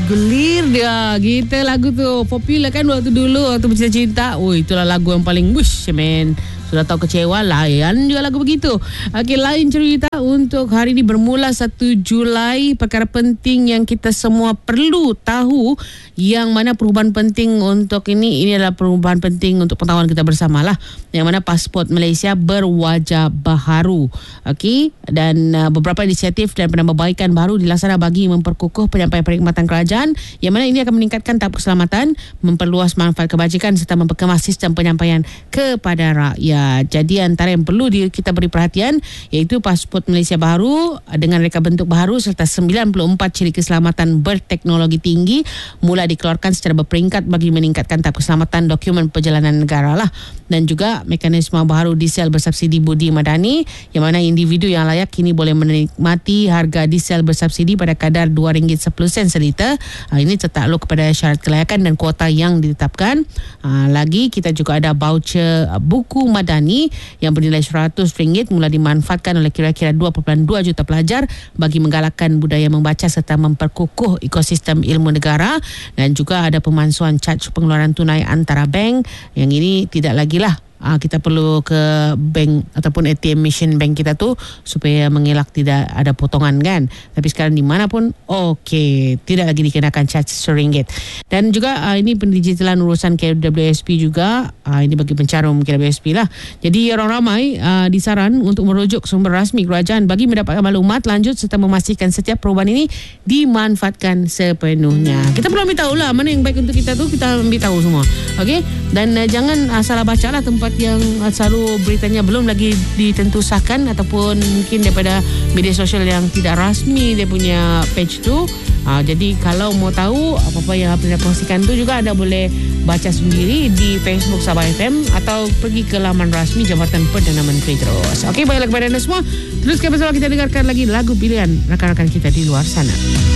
bergulir dia. Kita lagu tu popular kan waktu dulu, waktu bercinta-cinta. Oh, itulah lagu yang paling wish, man. Sudah tahu kecewa, layan juga lagu begitu. Okey, lain cerita untuk hari ini bermula 1 Julai. Perkara penting yang kita semua perlu tahu, yang mana perubahan penting untuk ini adalah perubahan penting untuk pengetahuan kita bersama lah. Yang mana pasport Malaysia berwajah baharu. Okey, dan beberapa inisiatif dan penambahbaikan baru dilaksanakan bagi memperkukuh penyampaian perkhidmatan kerajaan, yang mana ini akan meningkatkan tahap keselamatan, memperluas manfaat kebajikan serta memperkemas sistem penyampaian kepada rakyat. Jadi antara yang perlu kita beri perhatian iaitu pasport Malaysia baru dengan reka bentuk baharu serta 94 ciri keselamatan berteknologi tinggi mula dikeluarkan secara berperingkat bagi meningkatkan tahap keselamatan dokumen perjalanan negara lah. Dan juga mekanisme baharu diesel bersubsidi budi madani, yang mana individu yang layak kini boleh menikmati harga diesel bersubsidi pada kadar RM2.10 seliter. Ini tertakluk kepada syarat kelayakan dan kuota yang ditetapkan. Lagi kita juga ada voucher buku madani yang bernilai RM100 mula dimanfaatkan oleh kira-kira 2.2 juta pelajar bagi menggalakkan budaya membaca serta memperkukuh ekosistem ilmu negara. Dan juga ada pemansuhan caj pengeluaran tunai antara bank, yang ini tidak lagi lah kita perlu ke bank ataupun ATM machine bank kita tu supaya mengelak tidak ada potongan kan. Tapi sekarang di mana pun okey, tidak lagi dikenakan caj RM1. Dan juga ini pendigitalan urusan KWSP juga, ini bagi pencarum KWSP lah. Jadi orang ramai disaran untuk merujuk sumber rasmi kerajaan bagi mendapatkan maklumat lanjut serta memastikan setiap perubahan ini dimanfaatkan sepenuhnya. Kita perlu ambil tahu lah mana yang baik untuk kita tu, kita ambil tahu semua. Okey, dan jangan salah baca lah tempat yang selalu beritanya belum lagi ditentu sahkan ataupun mungkin daripada media sosial yang tidak rasmi dia punya page tu. Jadi kalau mau tahu apa-apa yang April kongsikan tu juga anda boleh baca sendiri di Facebook Sabah FM atau pergi ke laman rasmi Jabatan Perdana Menteri terus. Okey, baiklah kepada anda semua, teruskan bersama kita dengarkan lagi lagu pilihan rakan-rakan kita di luar sana.